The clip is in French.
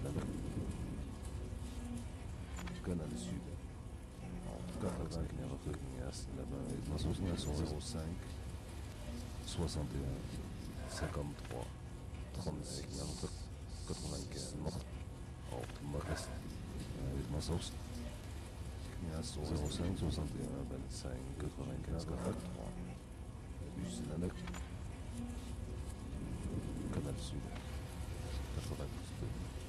Canal Sud. 95 là-bas, 05 61 53 39 95 auf Marest. Masos 05 61 25 95 83 bus Nanak Canal Sud 92